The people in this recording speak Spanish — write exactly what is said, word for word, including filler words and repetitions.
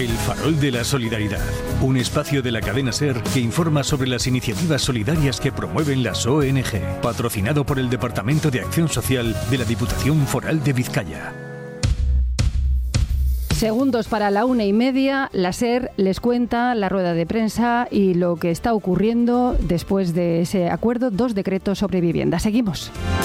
El Farol de la Solidaridad, un espacio de la cadena SER que informa sobre las iniciativas solidarias que promueven las O N Ge, patrocinado por el Departamento de Acción Social de la Diputación Foral de Vizcaya. Segundos para la una y media, la SER les cuenta la rueda de prensa y lo que está ocurriendo después de ese acuerdo, dos decretos sobre vivienda. Seguimos.